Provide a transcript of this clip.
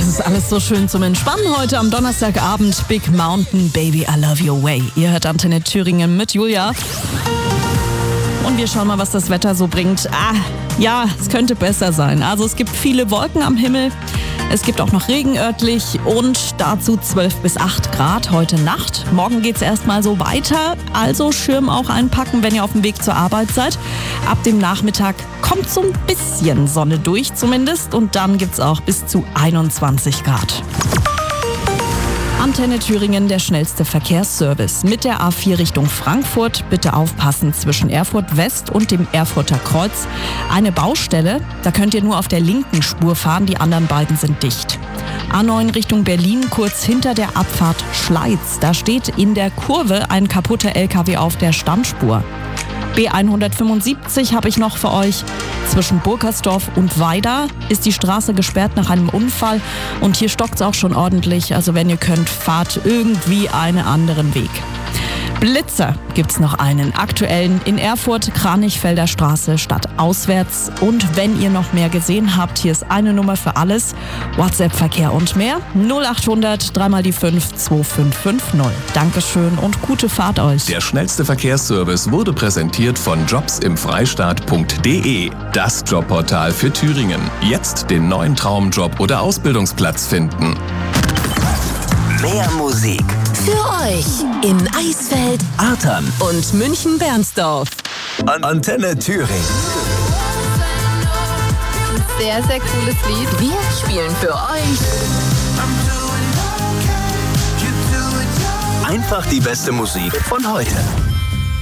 Das ist alles so schön zum Entspannen heute am Donnerstagabend. Big Mountain, Baby, I Love Your Way. Ihr hört Antenne Thüringen mit Julia. Und wir schauen mal, was das Wetter so bringt. Ja, es könnte besser sein. Also es gibt viele Wolken am Himmel. Es gibt auch noch Regen örtlich und dazu 12 bis 8 Grad heute Nacht. Morgen geht's erstmal so weiter, also Schirm auch einpacken, wenn ihr auf dem Weg zur Arbeit seid. Ab dem Nachmittag kommt so ein bisschen Sonne durch zumindest und dann gibt's auch bis zu 21 Grad. Antenne Thüringen, der schnellste Verkehrsservice. Mit der A4 Richtung Frankfurt bitte aufpassen zwischen Erfurt West und dem Erfurter Kreuz. Eine Baustelle, da könnt ihr nur auf der linken Spur fahren, die anderen beiden sind dicht. A9 Richtung Berlin, kurz hinter der Abfahrt Schleiz. Da steht in der Kurve ein kaputter LKW auf der Standspur. B175 habe ich noch für euch. Zwischen Burkersdorf und Weida ist die Straße gesperrt nach einem Unfall und hier stockt es auch schon ordentlich. Also wenn ihr könnt, fahrt irgendwie einen anderen Weg. Blitzer gibt's noch einen aktuellen in Erfurt, Kranichfelder Straße stadtauswärts. Und wenn ihr noch mehr gesehen habt, hier ist eine Nummer für alles. WhatsApp-Verkehr und mehr 0800 3 mal die 5 2550. Dankeschön und gute Fahrt euch. Der schnellste Verkehrsservice wurde präsentiert von jobsimfreistaat.de. Das Jobportal für Thüringen. Jetzt den neuen Traumjob oder Ausbildungsplatz finden. Mehr Musik für euch in Eisfeld, Artern und München-Bernsdorf. Antenne Thüringen. Sehr, sehr cooles Lied. Wir spielen für euch Einfach die beste Musik von heute.